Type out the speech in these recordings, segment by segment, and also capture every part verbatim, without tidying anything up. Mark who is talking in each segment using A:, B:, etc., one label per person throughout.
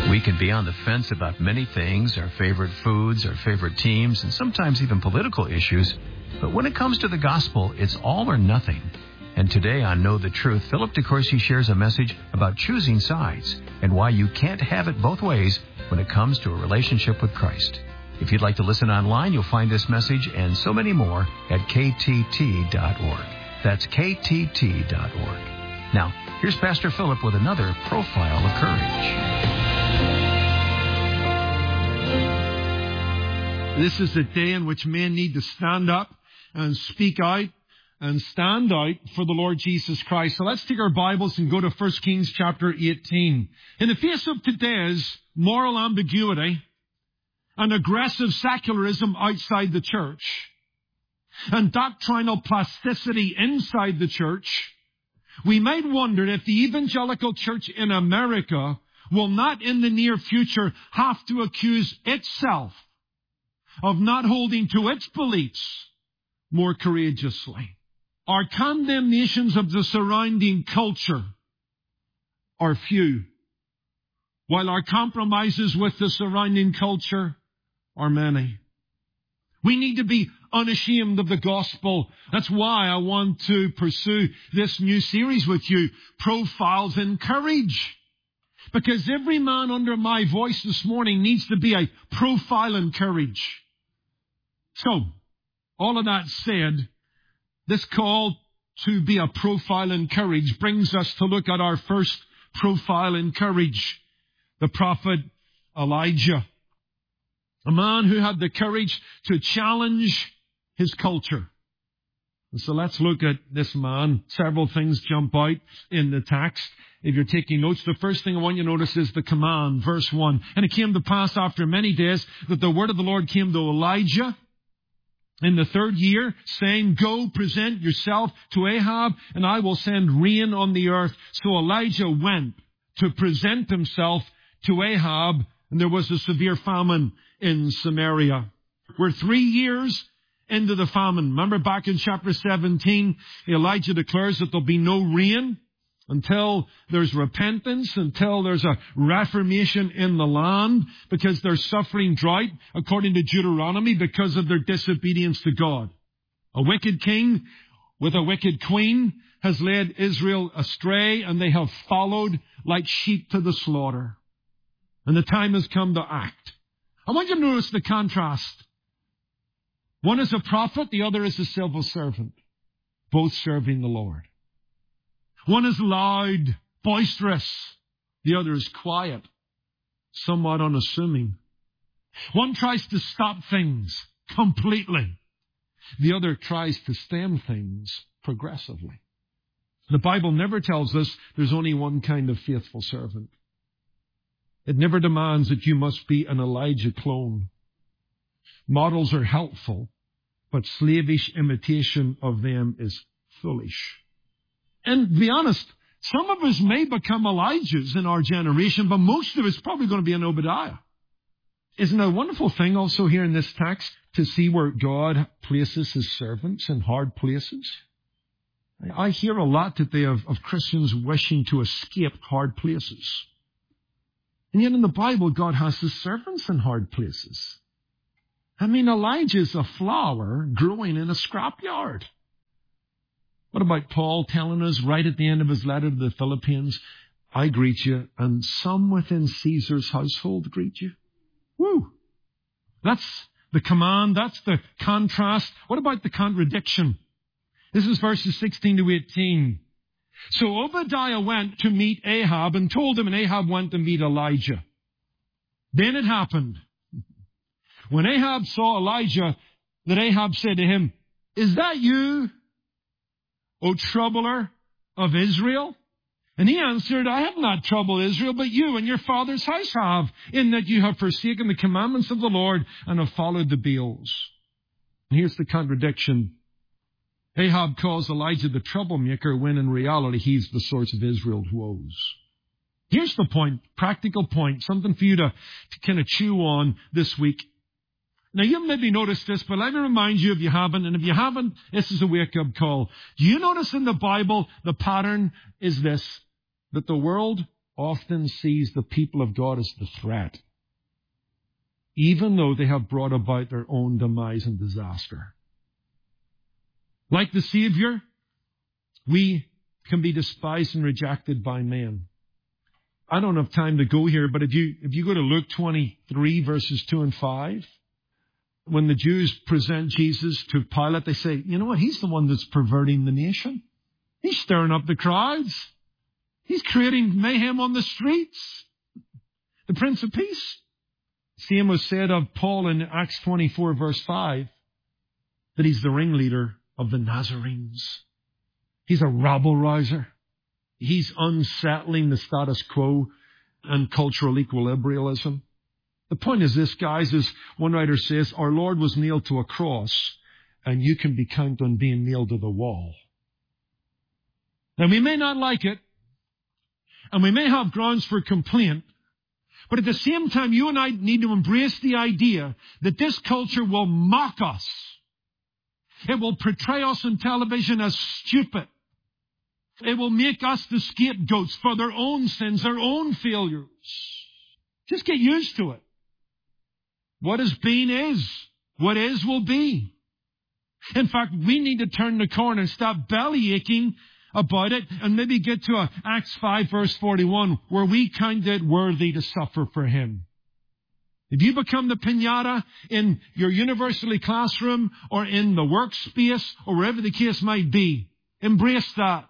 A: We can be on the fence about many things, our favorite foods, our favorite teams, and sometimes even political issues. But when it comes to the gospel, it's all or nothing. And today on Know the Truth, Philip DeCourcy shares a message about choosing sides and why you can't have it both ways when it comes to a relationship with Christ. If you'd like to listen online, you'll find this message and so many more at k t t dot org. That's k t t dot org. Now, here's Pastor Philip with another Profile of Courage.
B: This is a day in which men need to stand up and speak out and stand out for the Lord Jesus Christ. So let's take our Bibles and go to First Kings chapter eighteen. In the face of today's moral ambiguity and aggressive secularism outside the church and doctrinal plasticity inside the church, we might wonder if the evangelical church in America will not in the near future have to accuse itself of not holding to its beliefs more courageously. Our condemnations of the surrounding culture are few, while our compromises with the surrounding culture are many. We need to be unashamed of the gospel. That's why I want to pursue this new series with you, Profiles in Courage. Because every man under my voice this morning needs to be a profile in courage. So, all of that said, this call to be a profile in courage brings us to look at our first profile in courage, the prophet Elijah. A man who had the courage to challenge his culture. And so let's look at this man. Several things jump out in the text. If you're taking notes, the first thing I want you to notice is the command, verse one. And it came to pass after many days that the word of the Lord came to Elijah in the third year, saying, Go, present yourself to Ahab, and I will send rain on the earth. So Elijah went to present himself to Ahab, and there was a severe famine in Samaria. We're three years into the famine. Remember back in chapter seventeen, Elijah declares that there'll be no rain until there's repentance, until there's a reformation in the land, because they're suffering drought, according to Deuteronomy, because of their disobedience to God. A wicked king with a wicked queen has led Israel astray, and they have followed like sheep to the slaughter. And the time has come to act. I want you to notice the contrast. One is a prophet, the other is a civil servant, both serving the Lord. One is loud, boisterous. The other is quiet, somewhat unassuming. One tries to stop things completely. The other tries to stem things progressively. The Bible never tells us there's only one kind of faithful servant. It never demands that you must be an Elijah clone. Models are helpful, but slavish imitation of them is foolish. And to be honest, some of us may become Elijahs in our generation, but most of us probably going to be an Obadiah. Isn't it a wonderful thing also here in this text to see where God places his servants in hard places? I hear a lot today of, of Christians wishing to escape hard places. And yet in the Bible, God has his servants in hard places. I mean, Elijah is a flower growing in a scrapyard. What about Paul telling us right at the end of his letter to the Philippians, I greet you, and some within Caesar's household greet you? Woo! That's the command. That's the contrast. What about the contradiction? This is verses sixteen to eighteen. So Obadiah went to meet Ahab and told him, and Ahab went to meet Elijah. Then it happened, when Ahab saw Elijah, that Ahab said to him, Is that you, O troubler of Israel? And he answered, I have not troubled Israel, but you and your father's house have, in that you have forsaken the commandments of the Lord and have followed the Baals. And here's the contradiction. Ahab calls Elijah the troublemaker, when in reality he's the source of Israel's woes. Here's the point, practical point, something for you to, to kind of chew on this week. Now, you maybe noticed this, but let me remind you if you haven't, and if you haven't, this is a wake-up call. Do you notice in the Bible the pattern is this, that the world often sees the people of God as the threat, even though they have brought about their own demise and disaster. Like the Savior, we can be despised and rejected by men. I don't have time to go here, but if you, if you go to Luke twenty-three, verses two and five, when the Jews present Jesus to Pilate, they say, you know what? He's the one that's perverting the nation. He's stirring up the crowds. He's creating mayhem on the streets. The Prince of Peace. Same was said of Paul in Acts twenty-four, verse five, that he's the ringleader of the Nazarenes. He's a rabble-rouser. He's unsettling the status quo and cultural equilibrialism. The point is this, guys, as one writer says, our Lord was nailed to a cross, and you can be counted on being nailed to the wall. Now, we may not like it, and we may have grounds for complaint, but at the same time, you and I need to embrace the idea that this culture will mock us. It will portray us on television as stupid. It will make us the scapegoats for their own sins, their own failures. Just get used to it. What has been is. What is will be. In fact, we need to turn the corner and stop belly aching about it and maybe get to a Acts five, verse forty-one, where we count it worthy to suffer for Him. If you become the piñata in your university classroom or in the workspace or wherever the case might be, embrace that.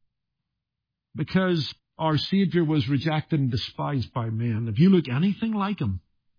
B: Because our Savior was rejected and despised by men. If you look anything like Him,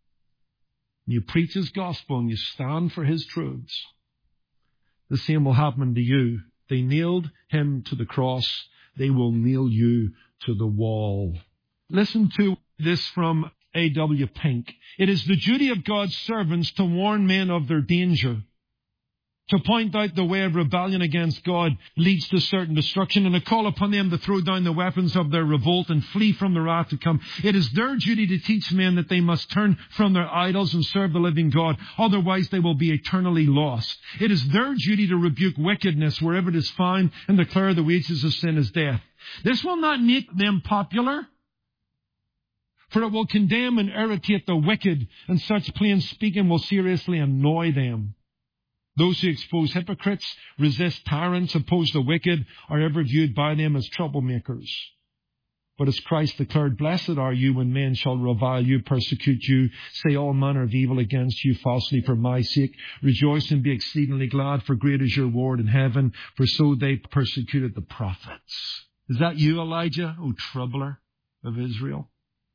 B: you preach His gospel and you stand for His truths, the same will happen to you. They nailed Him to the cross. They will nail you to the wall. Listen to this from A W Pink. It is the duty of God's servants to warn men of their danger, to point out the way of rebellion against God leads to certain destruction, and to call upon them to throw down the weapons of their revolt and flee from the wrath to come. It is their duty to teach men that they must turn from their idols and serve the living God. Otherwise, they will be eternally lost. It is their duty to rebuke wickedness wherever it is found and declare the wages of sin is death. This will not make them popular, for it will condemn and irritate the wicked, and such plain speaking will seriously annoy them. Those who expose hypocrites, resist tyrants, oppose the wicked, are ever viewed by them as troublemakers. But as Christ declared, blessed are you when men shall revile you, persecute you, say all manner of evil against you falsely for my sake. Rejoice and be exceedingly glad, for great is your reward in heaven, for so they persecuted the prophets. Is that you, Elijah, O troubler of Israel?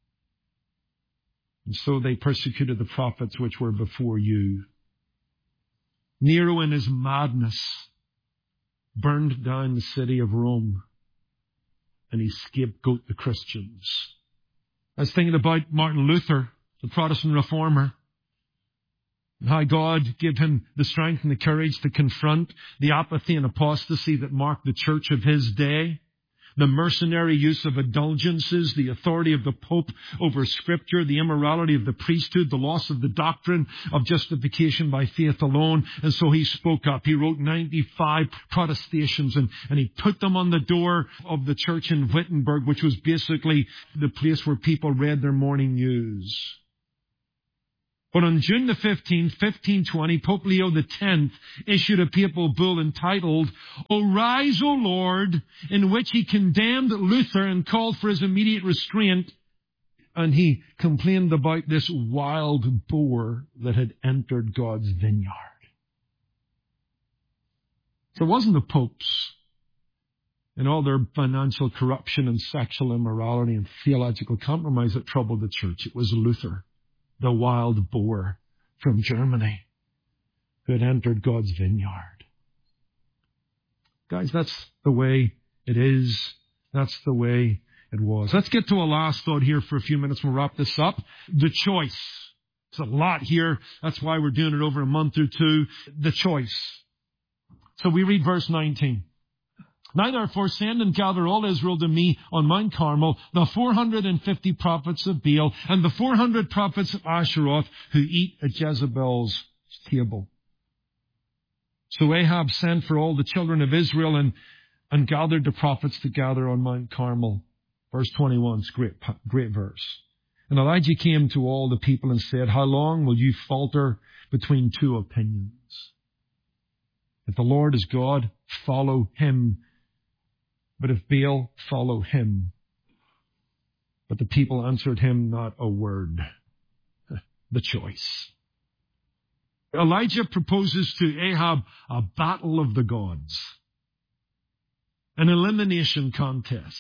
B: And so they persecuted the prophets which were before you. Nero in his madness burned down the city of Rome, and he scapegoated the Christians. I was thinking about Martin Luther, the Protestant reformer, and how God gave him the strength and the courage to confront the apathy and apostasy that marked the church of his day. The mercenary use of indulgences, the authority of the Pope over Scripture, the immorality of the priesthood, the loss of the doctrine of justification by faith alone. And so he spoke up. He wrote ninety-five protestations and, and he put them on the door of the church in Wittenberg, which was basically the place where people read their morning news. But on June the fifteenth, fifteen twenty, Pope Leo the tenth issued a papal bull entitled, O Rise, O Lord, in which he condemned Luther and called for his immediate restraint. And he complained about this wild boar that had entered God's vineyard. So it wasn't the popes and all their financial corruption and sexual immorality and theological compromise that troubled the church. It was Luther, the wild boar from Germany, who had entered God's vineyard. Guys, that's the way it is. That's the way it was. Let's get to a last thought here for a few minutes. We'll wrap this up. The choice. There's a lot here. That's why we're doing it over a month or two. The choice. So we read verse nineteen. Now therefore send and gather all Israel to me on Mount Carmel, the four hundred fifty prophets of Baal, and the four hundred prophets of Asheroth, who eat at Jezebel's table. So Ahab sent for all the children of Israel and, and gathered the prophets together on Mount Carmel. Verse twenty-one is great, great verse. And Elijah came to all the people and said, how long will you falter between two opinions? If the Lord is God, follow him. But if Baal, follow him. But the people answered him not a word. The choice. Elijah proposes to Ahab a battle of the gods. An elimination contest.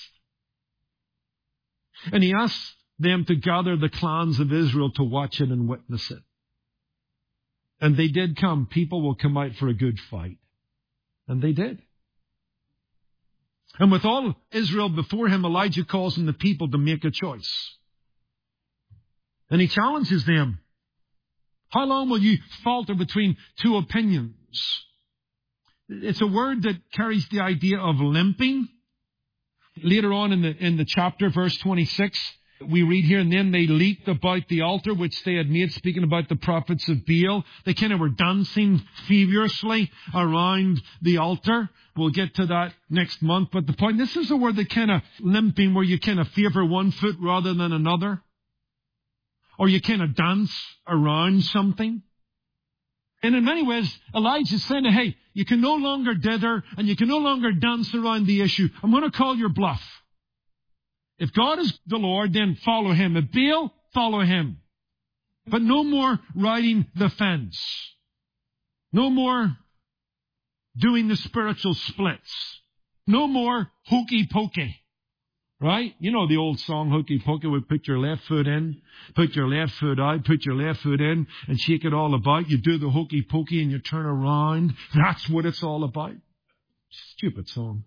B: And he asks them to gather the clans of Israel to watch it and witness it. And they did come. People will come out for a good fight. And they did. And with all Israel before him, Elijah calls on the people to make a choice. And he challenges them. How long will you falter between two opinions? It's a word that carries the idea of limping. Later on in the, in the chapter, verse twenty-six, we read here, and then they leaped about the altar which they had made, speaking about the prophets of Baal. They kind of were dancing furiously around the altar. We'll get to that next month. But the point, this is a word that kind of limping, where you kind of favor one foot rather than another. Or you kind of dance around something. And in many ways, Elijah's saying, hey, you can no longer dither and you can no longer dance around the issue. I'm going to call your bluff. If God is the Lord, then follow him. If Baal, follow him. But no more riding the fence. No more doing the spiritual splits. No more hokey pokey. Right? You know the old song, hokey pokey, would put your left foot in, put your left foot out, put your left foot in, and shake it all about. You do the hokey pokey and you turn around. That's what it's all about. Stupid song.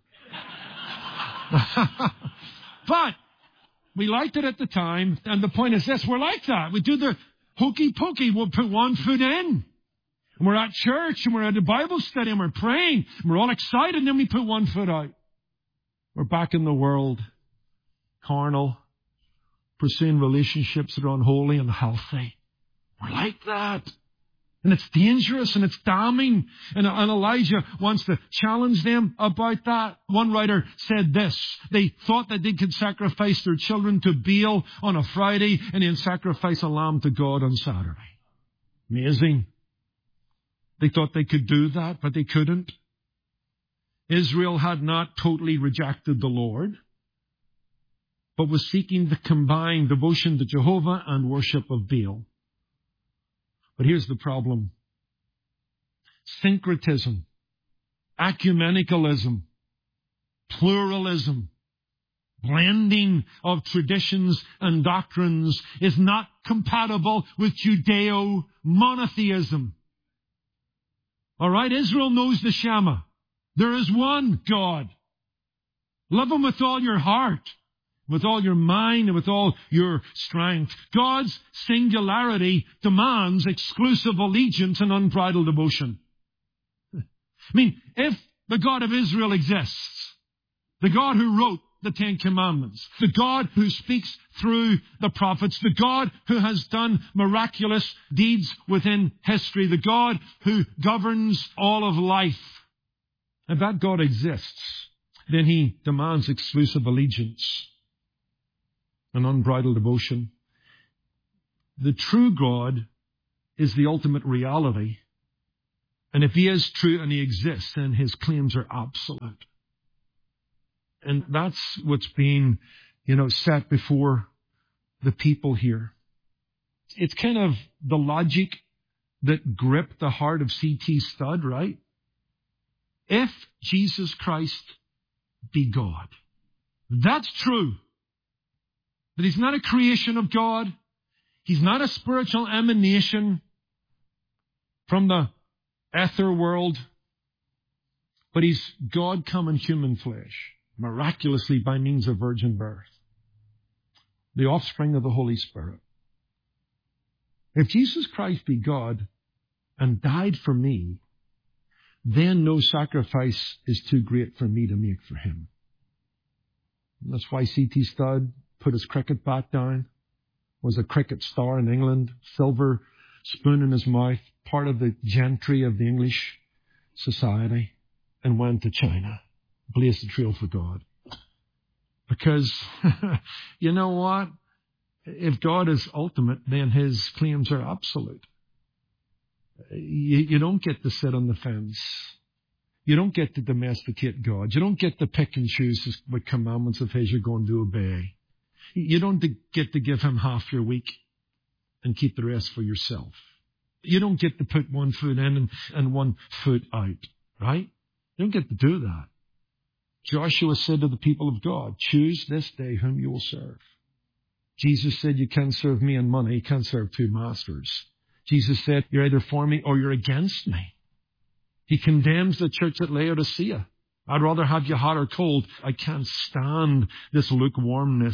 B: But we liked it at the time, and the point is this, we're like that. We do the hokey pokey, we'll put one foot in. And we're at church, and we're at a Bible study, and we're praying, and we're all excited, and then we put one foot out. We're back in the world, carnal, pursuing relationships that are unholy and unhealthy. We're like that. And it's dangerous and it's damning. And, and Elijah wants to challenge them about that. One writer said this. They thought that they could sacrifice their children to Baal on a Friday and then sacrifice a lamb to God on Saturday. Amazing. They thought they could do that, but they couldn't. Israel had not totally rejected the Lord, but was seeking the combined devotion to Jehovah and worship of Baal. But here's the problem. Syncretism, ecumenicalism, pluralism, blending of traditions and doctrines is not compatible with Judeo-monotheism. All right, Israel knows the Shema. There is one God. Love him with all your heart, with all your mind, and with all your strength. God's singularity demands exclusive allegiance and unbridled devotion. I mean, if the God of Israel exists, the God who wrote the Ten Commandments, the God who speaks through the prophets, the God who has done miraculous deeds within history, the God who governs all of life, if that God exists, then he demands exclusive allegiance and unbridled devotion. The true God is the ultimate reality. And if he is true and he exists, then his claims are absolute. And that's what's being, you know, set before the people here. It's kind of the logic that gripped the heart of C T Studd, right? If Jesus Christ be God, that's true. That he's not a creation of God. He's not a spiritual emanation from the ether world. But he's God come in human flesh, miraculously by means of virgin birth. The offspring of the Holy Spirit. If Jesus Christ be God and died for me, then no sacrifice is too great for me to make for him. And that's why C T Studd put his cricket bat down, was a cricket star in England, silver spoon in his mouth, part of the gentry of the English society, and went to China, blazed the trail for God. Because, you know what? If God is ultimate, then his claims are absolute. You, you don't get to sit on the fence. You don't get to domesticate God. You don't get to pick and choose what commandments of his you're going to obey. You don't get to give him half your week and keep the rest for yourself. You don't get to put one foot in and, and one foot out, right? You don't get to do that. Joshua said to the people of God, choose this day whom you will serve. Jesus said, you can't serve me and money. You can't serve two masters. Jesus said, you're either for me or you're against me. He condemns the church at Laodicea. I'd rather have you hot or cold. I can't stand this lukewarmness.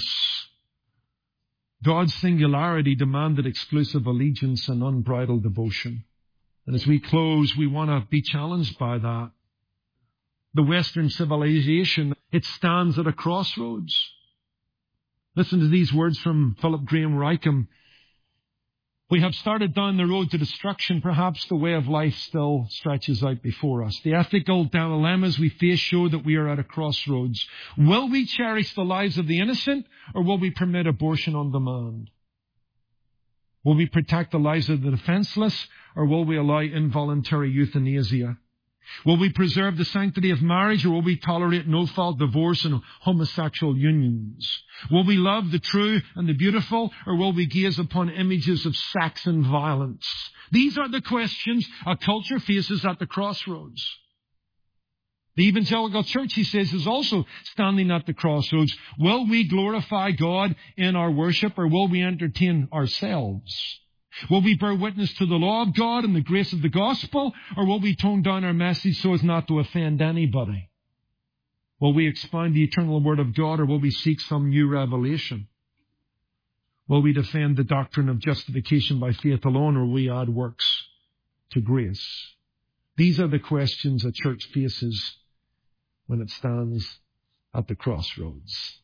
B: God's singularity demanded exclusive allegiance and unbridled devotion. And as we close, we want to be challenged by that. The Western civilization, it stands at a crossroads. Listen to these words from Philip Graham Rickham. We have started down the road to destruction. Perhaps the way of life still stretches out before us. The ethical dilemmas we face show that we are at a crossroads. Will we cherish the lives of the innocent, or will we permit abortion on demand? Will we protect the lives of the defenseless, or will we allow involuntary euthanasia? Will we preserve the sanctity of marriage, or will we tolerate no-fault divorce and homosexual unions? Will we love the true and the beautiful, or will we gaze upon images of sex and violence? These are the questions a culture faces at the crossroads. The evangelical church, he says, is also standing at the crossroads. Will we glorify God in our worship, or will we entertain ourselves? Will we bear witness to the law of God and the grace of the gospel, or will we tone down our message so as not to offend anybody? Will we expound the eternal word of God, or will we seek some new revelation? Will we defend the doctrine of justification by faith alone, or will we add works to grace? These are the questions a church faces when it stands at the crossroads.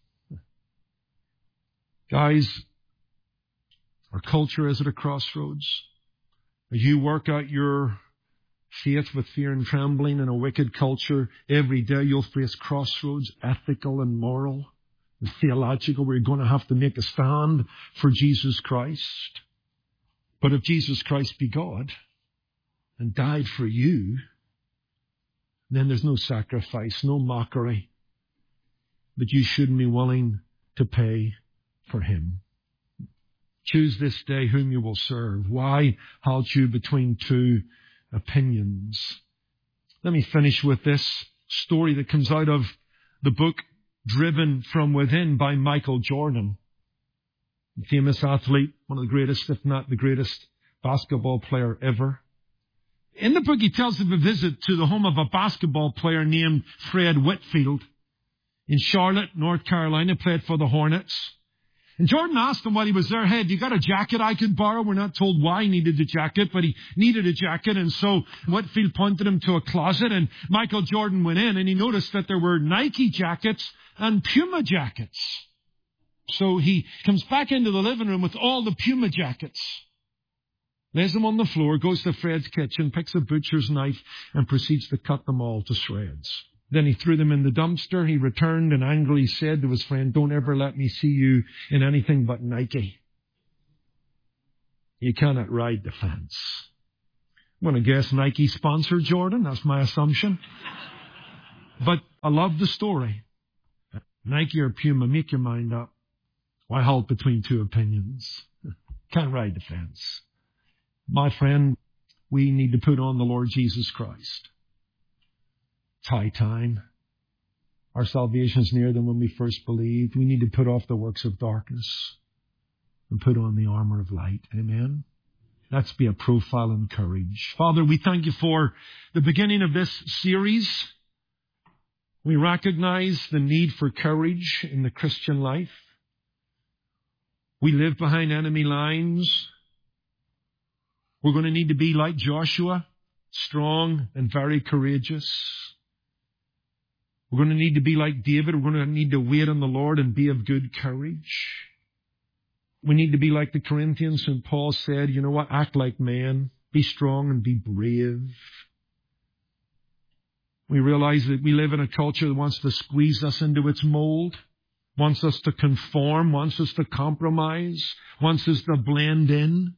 B: Guys, our culture is at a crossroads. As you work out your faith with fear and trembling in a wicked culture, every day you'll face crossroads, ethical and moral and theological, where you're going to have to make a stand for Jesus Christ. But if Jesus Christ be God and died for you, then there's no sacrifice, no mockery that you shouldn't be willing to pay for him. Choose this day whom you will serve. Why halt you between two opinions? Let me finish with this story that comes out of the book Driven from Within by Michael Jordan, a famous athlete, one of the greatest, if not the greatest, basketball player ever. In the book, he tells of a visit to the home of a basketball player named Fred Whitfield in Charlotte, North Carolina, played for the Hornets. And Jordan asked him while he was there, hey, have you got a jacket I could borrow? We're not told why he needed a jacket, but he needed a jacket. And so Whitfield pointed him to a closet, and Michael Jordan went in, and he noticed that there were Nike jackets and Puma jackets. So he comes back into the living room with all the Puma jackets, lays them on the floor, goes to Fred's kitchen, picks a butcher's knife, and proceeds to cut them all to shreds. Then he threw them in the dumpster. He returned and angrily said to his friend, don't ever let me see you in anything but Nike. You cannot ride the fence. I'm going to guess Nike sponsored Jordan. That's my assumption. But I love the story. Nike or Puma, make your mind up. Why halt between two opinions? Can't ride the fence. My friend, we need to put on the Lord Jesus Christ. It's high time. Our salvation is nearer than when we first believed. We need to put off the works of darkness and put on the armor of light. Amen? Let's be a profile in courage. Father, we thank you for the beginning of this series. We recognize the need for courage in the Christian life. We live behind enemy lines. We're going to need to be like Joshua, strong and very courageous. We're going to need to be like David. We're going to need to wait on the Lord and be of good courage. We need to be like the Corinthians, and Paul said, you know what, act like men, be strong and be brave. We realize that we live in a culture that wants to squeeze us into its mold. wants us to conform, wants us to compromise, wants us to blend in,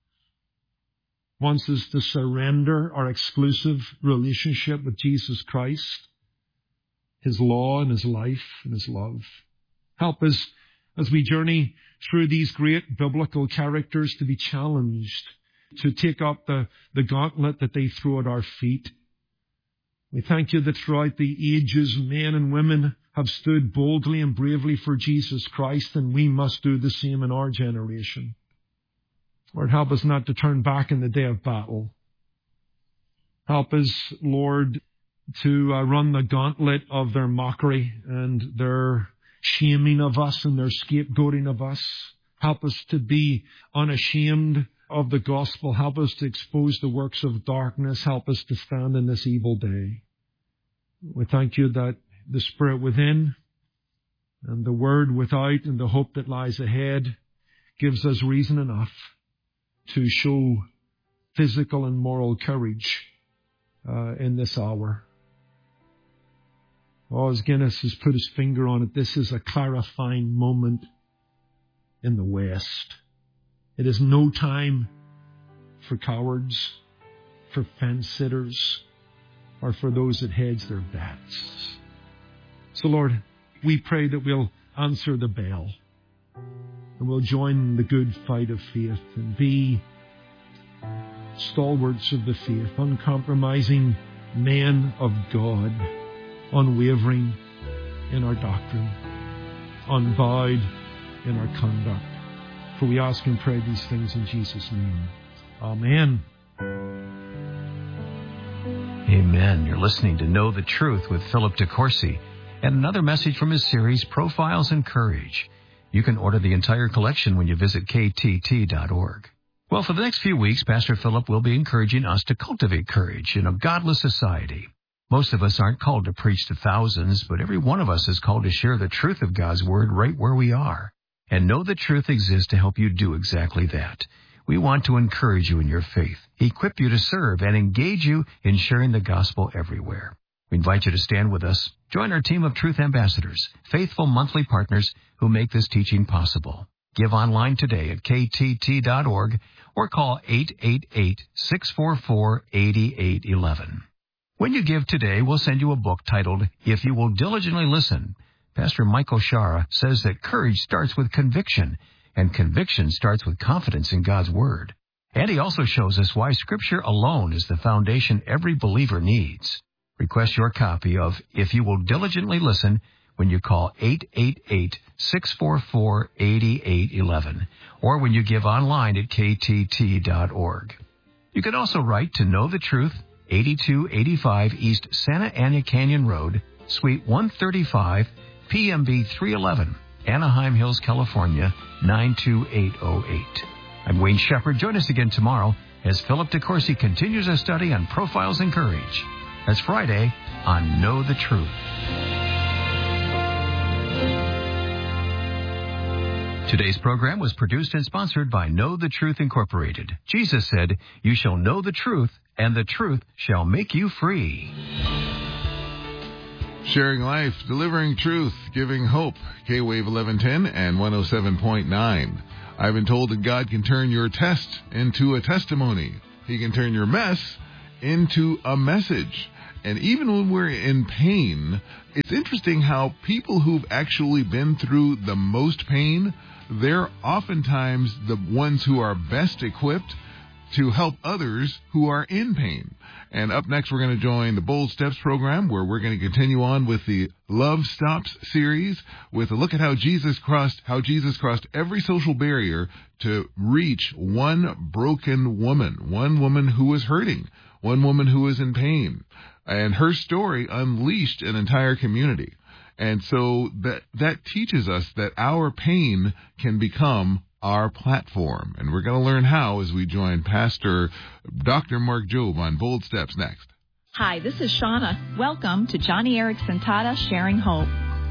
B: wants us to surrender our exclusive relationship with Jesus Christ, His law and His life and His love. Help us as we journey through these great biblical characters to be challenged, to take up the, the gauntlet that they throw at our feet. We thank you that throughout the ages, men and women have stood boldly and bravely for Jesus Christ, and we must do the same in our generation. Lord, help us not to turn back in the day of battle. Help us, Lord, to uh, run the gauntlet of their mockery and their shaming of us and their scapegoating of us. Help us to be unashamed of the gospel. Help us to expose the works of darkness. Help us to stand in this evil day. We thank you that the Spirit within and the Word without and the hope that lies ahead gives us reason enough to show physical and moral courage uh, in this hour. Oh, as Guinness has put his finger on it, this is a clarifying moment in the West. It is no time for cowards, for fence-sitters, or for those that hedge their bets. So, Lord, we pray that we'll answer the bell and we'll join the good fight of faith and be stalwarts of the faith, uncompromising men of God, unwavering in our doctrine, unbowed in our conduct. For we ask and pray these things in Jesus' name. Amen.
A: Amen. You're listening to Know the Truth with Philip DeCourcy, and another message from his series, Profiles in Courage. You can order the entire collection when you visit K T T dot org. Well, for the next few weeks, Pastor Philip will be encouraging us to cultivate courage in a godless society. Most of us aren't called to preach to thousands, but every one of us is called to share the truth of God's Word right where we are. And Know the Truth exists to help you do exactly that. We want to encourage you in your faith, equip you to serve, and engage you in sharing the gospel everywhere. We invite you to stand with us. Join our team of truth ambassadors, faithful monthly partners who make this teaching possible. Give online today at K T T dot org or call eight eight eight, six four four, eight eight one one. When you give today, we'll send you a book titled, If You Will Diligently Listen. Pastor Michael Shara says that courage starts with conviction, and conviction starts with confidence in God's Word. And he also shows us why Scripture alone is the foundation every believer needs. Request your copy of If You Will Diligently Listen when you call eight eight eight, six four four, eight eight one one or when you give online at K T T dot org. You can also write to Know the Truth, eighty-two eighty-five East Santa Ana Canyon Road, Suite one thirty-five, P M B three eleven, Anaheim Hills, California, nine two eight oh eight. I'm Wayne Shepherd. Join us again tomorrow as Philip DeCourcy continues a study on Profiles in Courage. That's Friday on Know the Truth. Today's program was produced and sponsored by Know the Truth Incorporated. Jesus said, "You shall know the truth, and the truth shall make you free."
C: Sharing life, delivering truth, giving hope. K-Wave eleven ten and one oh seven point nine. I've been told that God can turn your test into a testimony. He can turn your mess into a message. And even when we're in pain, it's interesting how people who've actually been through the most pain, they're oftentimes the ones who are best equipped to help others who are in pain. And up next, we're going to join the Bold Steps program, where we're going to continue on with the Love Stops series with a look at how Jesus crossed, how Jesus crossed every social barrier to reach one broken woman, one woman who was hurting, one woman who was in pain. And her story unleashed an entire community. And so that that teaches us that our pain can become our platform. And we're going to learn how as we join Pastor Doctor Mark Jobe on Bold Steps next.
D: Hi, this is Shauna. Welcome to Johnny Erickson Tata Sharing Hope.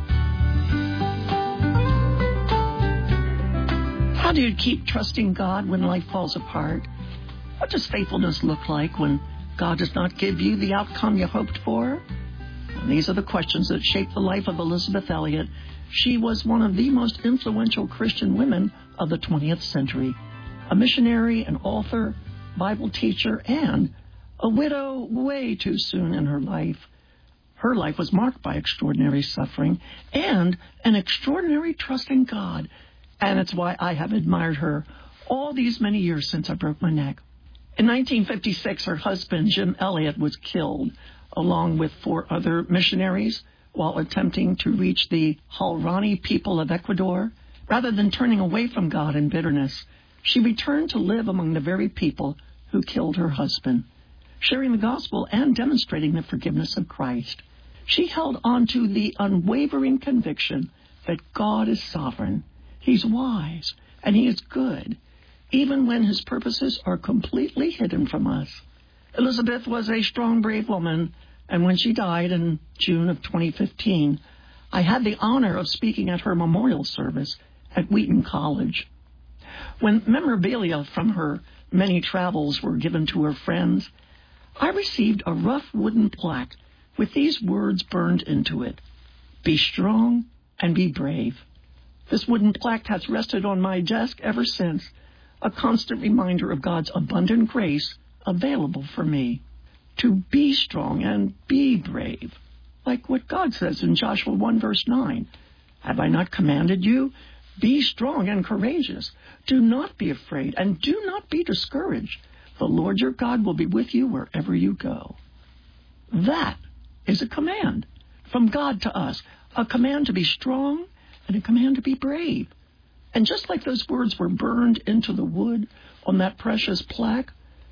E: How do you keep trusting God when life falls apart? What does faithfulness look like when God does not give you the outcome you hoped for? And these are the questions that shaped the life of Elizabeth Elliot. she was one of the most influential Christian women of the twentieth century, a missionary, an author, Bible teacher, and a widow way too soon in her life. Her life was marked by extraordinary suffering and an extraordinary trust in God, and it's why I have admired her all these many years since I broke my neck. In nineteen fifty-six, her husband, Jim Elliot, was killed, along with four other missionaries, while attempting to reach the Huaorani people of Ecuador. Rather than turning away from God in bitterness, she returned to live among the very people who killed her husband, sharing the gospel and demonstrating the forgiveness of Christ. She held on to the unwavering conviction that God is sovereign, He's wise, and He is good, even when His purposes are completely hidden from us. Elizabeth was a strong, brave woman, and when she died in June of twenty fifteen, I had the honor of speaking at her memorial service at Wheaton College. When memorabilia from her many travels were given to her friends, I received a rough wooden plaque with these words burned into it: "Be strong and be brave." This wooden plaque has rested on my desk ever since, a constant reminder of God's abundant grace available for me. To be strong and be brave, like what God says in Joshua one verse nine. "Have I not commanded you? Be strong and courageous. Do not be afraid and do not be discouraged. The Lord your God will be with you wherever you go." That is a command from God to us, a command to be strong and a command to be brave. And just like those words were burned into the wood on that precious plaque,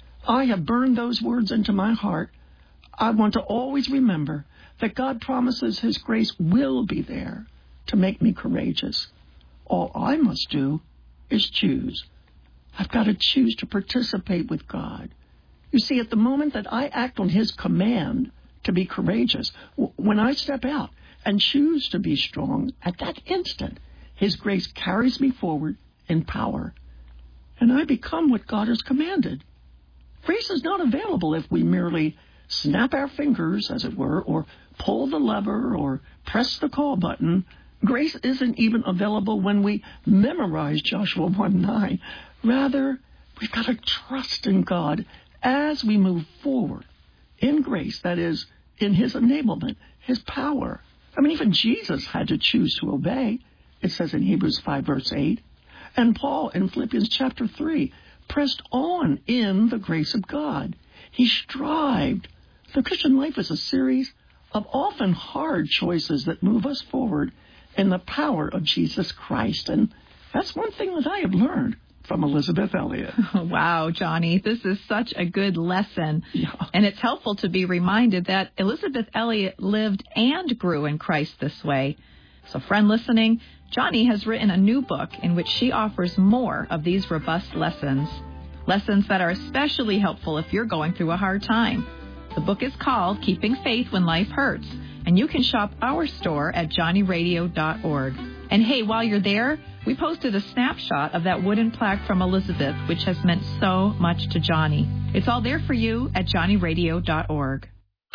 E: I have burned those words into my heart. I want to always remember that God promises His grace will be there to make me courageous. All I must do is choose. I've got to choose to participate with God. You see, at the moment that I act on His command to be courageous, w- when I step out and choose to be strong, at that instant, His grace carries me forward in power, and I become what God has commanded. Grace is not available if we merely snap our fingers, as it were, or pull the lever or press the call button. Grace isn't even available when we memorize Joshua one nine. Rather, we've got to trust in God as we move forward in grace, that is, in His enablement, His power. I mean, even Jesus had to choose to obey. It says in Hebrews five, verse eight. And Paul in Philippians chapter three pressed on in the grace of God. He strived. The Christian life is a series of often hard choices that move us forward in the power of Jesus Christ. And that's one thing that I have learned from Elizabeth Elliot.
D: Oh, wow, Johnny, this is such a good lesson.
E: Yeah.
D: And it's helpful to be reminded that Elizabeth Elliot lived and grew in Christ this way. So, friend listening, Johnny has written a new book in which she offers more of these robust lessons. Lessons that are especially helpful if you're going through a hard time. The book is called Keeping Faith When Life Hurts, and you can shop our store at johnny radio dot org. And hey, while you're there, we posted a snapshot of that wooden plaque from Elizabeth, which has meant so much to Johnny. It's all there for you at johnny radio dot org.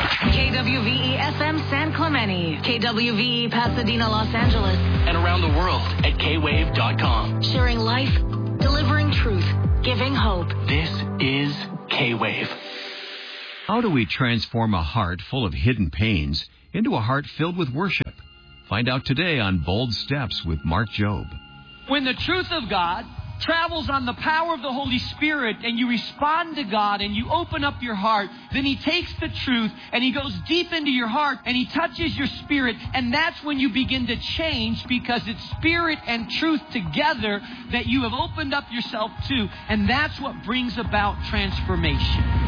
F: K W V E F M San Clemente, K W V E Pasadena, Los Angeles,
G: and around the world at k wave dot com.
F: Sharing life, delivering truth, giving hope.
G: This is K-Wave.
A: How do we transform a heart full of hidden pains into a heart filled with worship? Find out today on Bold Steps with Mark Jobe.
H: When the truth of God travels on the power of the Holy Spirit and you respond to God and you open up your heart, then He takes the truth and He goes deep into your heart and He touches your spirit, and that's when you begin to change, because it's spirit and truth together that you have opened up yourself to, and that's what brings about transformation.